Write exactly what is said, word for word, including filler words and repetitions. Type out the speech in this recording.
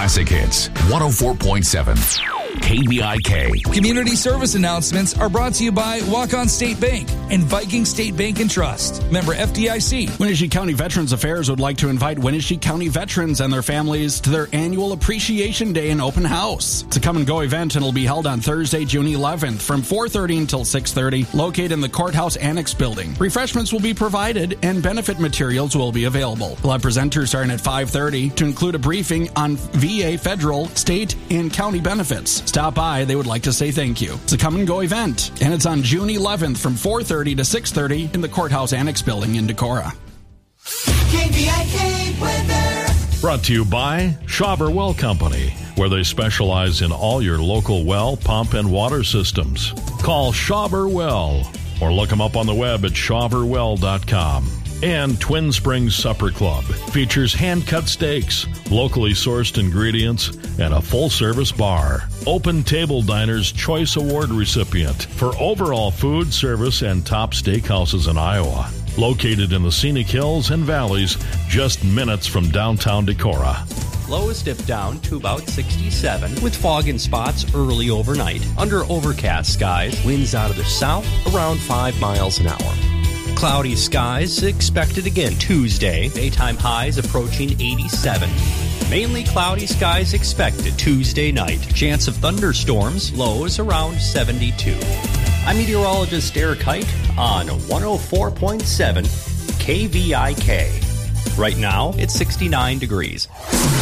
Classic Hits, one oh four point seven. K V I K. Community service announcements are brought to you by Walk-On State Bank and Viking State Bank and Trust. Member F D I C. Wenatchee County Veterans Affairs would like to invite Wenatchee County veterans and their families to their annual Appreciation Day and Open House. It's a come-and-go event and it'll be held on Thursday, June eleventh from four thirty until six thirty, located in the Courthouse Annex Building. Refreshments will be provided and benefit materials will be available. We'll have presenters starting at five thirty to include a briefing on V A, federal, state, and county benefits. Stop by. They would like to say thank you. It's a come-and-go event, and it's on June eleventh from four thirty to six thirty in the Courthouse Annex Building in Decorah. K V I K weather. Brought to you by Schauber Well Company, where they specialize in all your local well, pump, and water systems. Call Schauber Well or look them up on the web at schauber well dot com. And Twin Springs Supper Club features hand-cut steaks, locally sourced ingredients, and a full-service bar. Open Table Diner's Choice Award recipient for overall food, service, and top steakhouses in Iowa. Located in the scenic hills and valleys, just minutes from downtown Decorah. Lows dip down to about sixty-seven with fog in spots early overnight. Under overcast skies, winds out of the south around five miles an hour. Cloudy skies expected again Tuesday. Daytime highs approaching eighty-seven. Mainly cloudy skies expected Tuesday night. Chance of thunderstorms, lows around seventy-two. I'm meteorologist Eric Hite on one oh four point seven K V I K. Right now, it's sixty-nine degrees.